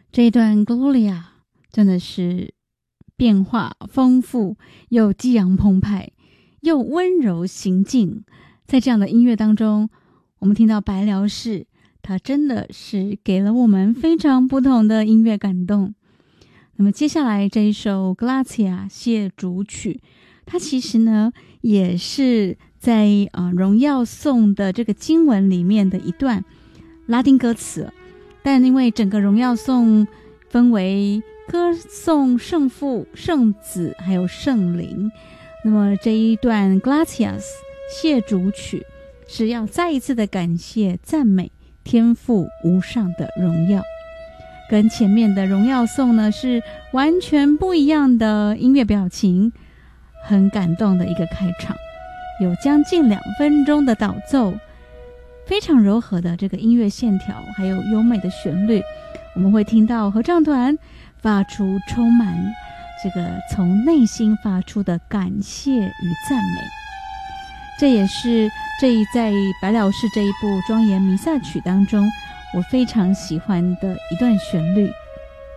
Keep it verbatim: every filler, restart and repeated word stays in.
这一段 Gloria 真的是变化丰富，又激昂澎湃，又温柔行进。在这样的音乐当中，我们听到白辽士，他真的是给了我们非常不同的音乐感动。那么接下来这一首 Grazia 谢主曲，它其实呢也是在呃荣耀颂的这个经文里面的一段拉丁歌词，但因为整个荣耀颂分为歌颂圣父、圣子还有圣灵，那么这一段 Gratias 谢主曲是要再一次的感谢赞美天父无上的荣耀，跟前面的荣耀颂呢是完全不一样的音乐表情，很感动的一个开场，有将近两分钟的导奏，非常柔和的这个音乐线条，还有优美的旋律，我们会听到合唱团发出充满这个从内心发出的感谢与赞美。这也是这一在白辽士这一部庄严弥撒曲当中我非常喜欢的一段旋律。